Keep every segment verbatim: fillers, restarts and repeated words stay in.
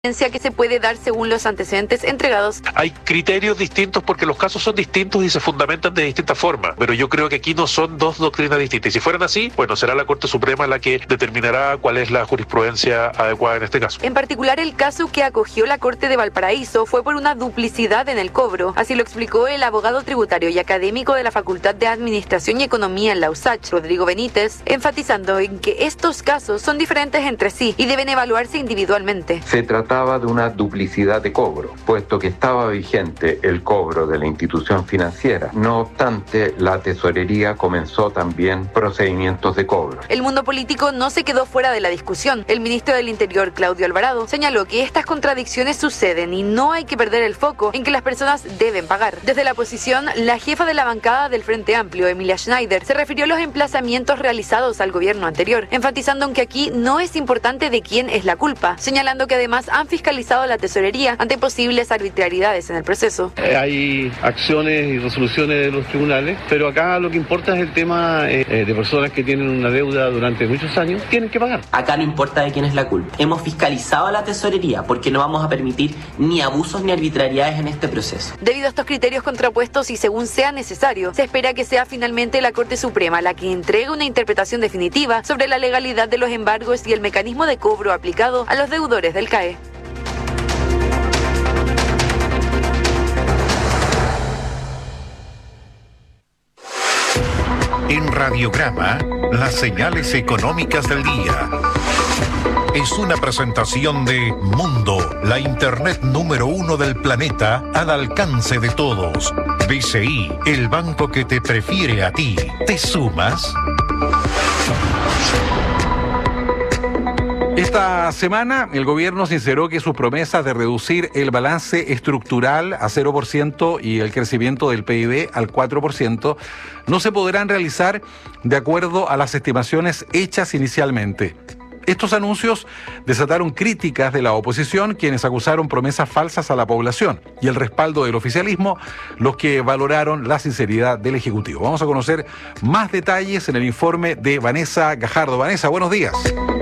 que se puede dar según los antecedentes entregados. Hay criterios distintos porque los casos son distintos y se fundamentan de distintas formas, pero yo creo que aquí no son dos doctrinas distintas. Y si fueran así, bueno, será la Corte Suprema la que determinará cuál es la jurisprudencia adecuada en este caso. En particular, el caso que acogió la Corte de Valparaíso fue por una duplicidad en el cobro. Así lo explicó el abogado tributario y académico de la Facultad de Administración y Economía en la U S A C H, Rodrigo Benítez, enfatizando en que estos casos son diferentes entre sí y deben evaluarse individualmente. Se trataba de una duplicidad de cobro, puesto que estaba vigente el cobro de la institución financiera. No obstante, la tesorería comenzó también procedimientos de cobro. El mundo político no se quedó fuera de la discusión. El ministro del Interior, Claudio Alvarado, señaló que estas contradicciones suceden y no hay que perder el foco en que las personas deben pagar. Desde la oposición, la jefa de la bancada del Frente Amplio, Emilia Schneider, se refirió a los emplazamientos realizados al gobierno anterior, enfatizando en que aquí no es importante de quién es la culpa, señalando que además han fiscalizado la tesorería ante posibles arbitrariedades en el proceso. Eh, hay acciones y resoluciones de los tribunales, pero acá lo que importa es el tema eh, de personas que tienen una deuda durante muchos años, tienen que pagar. Acá no importa de quién es la culpa. Hemos fiscalizado a la tesorería porque no vamos a permitir ni abusos ni arbitrariedades en este proceso. Debido a estos criterios contrapuestos y según sea necesario, se espera que sea finalmente la Corte Suprema la que entregue una interpretación definitiva sobre la legalidad de los embargos y el mecanismo de cobro aplicado a los deudores del C A E. En Radiograma, las señales económicas del día. Es una presentación de Mundo, la internet número uno del planeta al alcance de todos. B C I, el banco que te prefiere a ti. ¿Te sumas? Esta semana el gobierno sinceró que sus promesas de reducir el balance estructural a cero por ciento y el crecimiento del P I B al cuatro por ciento no se podrán realizar de acuerdo a las estimaciones hechas inicialmente. Estos anuncios desataron críticas de la oposición, quienes acusaron promesas falsas a la población, y el respaldo del oficialismo, los que valoraron la sinceridad del Ejecutivo. Vamos a conocer más detalles en el informe de Vanessa Gajardo. Vanessa, buenos días.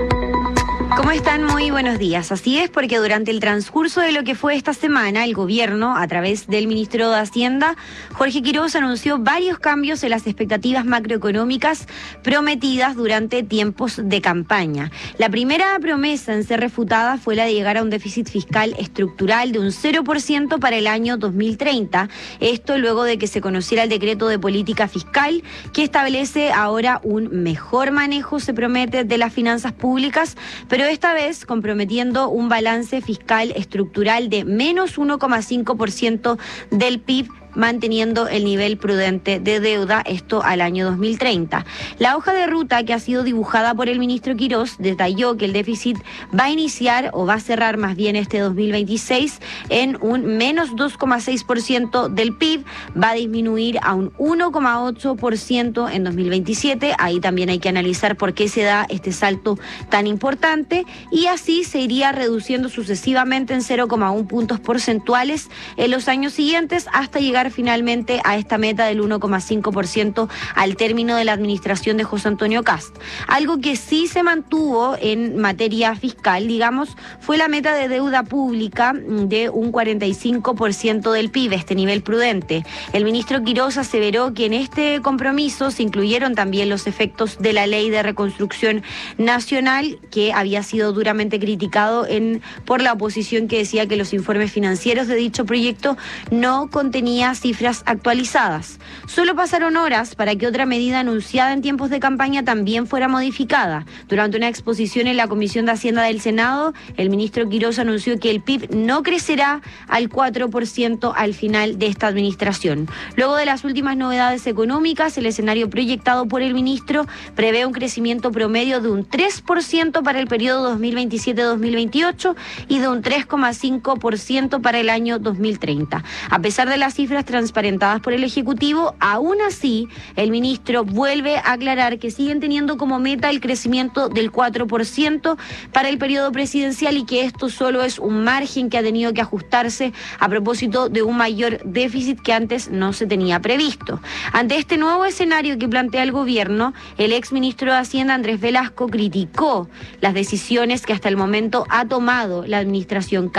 ¿Cómo están? Muy buenos días. Así es, porque durante el transcurso de lo que fue esta semana, el gobierno, a través del ministro de Hacienda, Jorge Quiroz, anunció varios cambios en las expectativas macroeconómicas prometidas durante tiempos de campaña. La primera promesa en ser refutada fue la de llegar a un déficit fiscal estructural de un cero por ciento para el año dos mil treinta. Esto luego de que se conociera el decreto de política fiscal que establece ahora un mejor manejo, se promete, de las finanzas públicas, pero esta vez comprometiendo un balance fiscal estructural de menos uno coma cinco por ciento del P I B, manteniendo el nivel prudente de deuda, esto al año dos mil treinta. La hoja de ruta que ha sido dibujada por el ministro Quiroz detalló que el déficit va a iniciar, o va a cerrar más bien este dos mil veintiséis, en un menos dos coma seis por ciento del P I B, va a disminuir a un uno coma ocho por ciento en dos mil veintisiete, ahí también hay que analizar por qué se da este salto tan importante, y así se iría reduciendo sucesivamente en cero coma uno puntos porcentuales en los años siguientes, hasta llegar finalmente a esta meta del uno coma cinco por ciento al término de la administración de José Antonio Kast. Algo que sí se mantuvo en materia fiscal, digamos, fue la meta de deuda pública de un cuarenta y cinco por ciento del P I B, este nivel prudente. El ministro Quiroz aseveró que en este compromiso se incluyeron también los efectos de la Ley de Reconstrucción Nacional, que había sido duramente criticado en, por la oposición, que decía que los informes financieros de dicho proyecto no contenían cifras actualizadas. Solo pasaron horas para que otra medida anunciada en tiempos de campaña también fuera modificada. Durante una exposición en la Comisión de Hacienda del Senado, el ministro Quiroz anunció que el P I B no crecerá al cuatro por ciento al final de esta administración. Luego de las últimas novedades económicas, el escenario proyectado por el ministro prevé un crecimiento promedio de un tres por ciento para el periodo dos mil veintisiete a dos mil veintiocho y de un tres coma cinco por ciento para el año dos mil treinta. A pesar de las cifras cifras transparentadas por el Ejecutivo. Aún así, el ministro vuelve a aclarar que siguen teniendo como meta el crecimiento del cuatro por ciento para el periodo presidencial y que esto solo es un margen que ha tenido que ajustarse a propósito de un mayor déficit que antes no se tenía previsto. Ante este nuevo escenario que plantea el gobierno, el exministro de Hacienda, Andrés Velasco, criticó las decisiones que hasta el momento ha tomado la administración